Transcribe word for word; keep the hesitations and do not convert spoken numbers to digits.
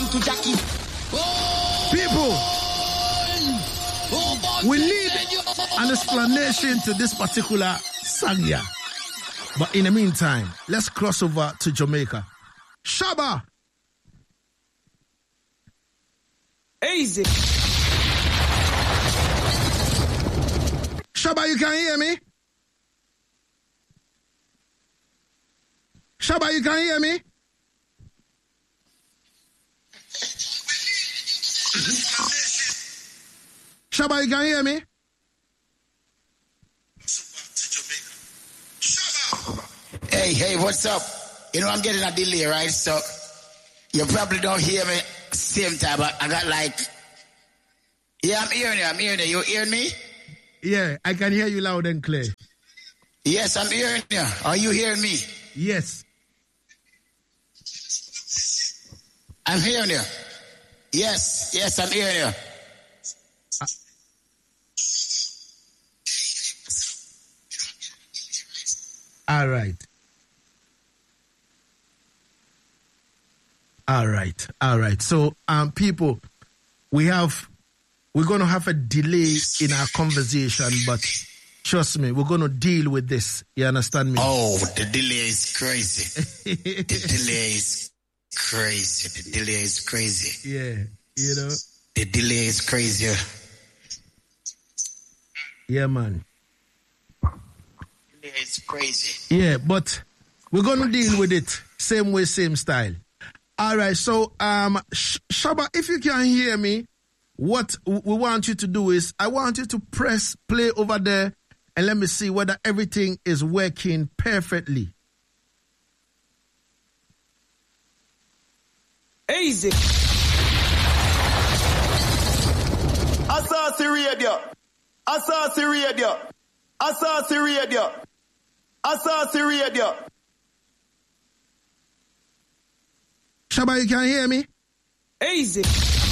to Jackie. People, we need an explanation to this particular song here. But in the meantime, let's cross over to Jamaica. Shabba! Easy. Shabba, you can hear me? Shabba, you can hear me? Shabba, you can hear me? Hey, hey, what's up? You know, I'm getting a delay, right? So, you probably don't hear me same time, but I got like... Yeah, I'm hearing you, I'm hearing you. You hear me? Yeah, I can hear you loud and clear. Yes, I'm hearing you. Are you hearing me? Yes. I'm hearing you. Yes, yes, I'm hearing you. Uh, all right. All right. All right. So, um, people, we have, we're going to have a delay in our conversation, but trust me, we're going to deal with this. You understand me? Oh, the delay is crazy. The delay is crazy. The delay is crazy. Yeah. You know? The delay is crazy. Yeah, man. Delay is crazy. Yeah, but we're going to deal with it. Same way, same style. All right, so um, Sh- Shabba, if you can hear me, what we want you to do is, I want you to press play over there and let me see whether everything is working perfectly. Easy. Assassin Radio. Assassin Radio. Assassin Radio. Assassin Radio. Shabba, you can hear me? Easy.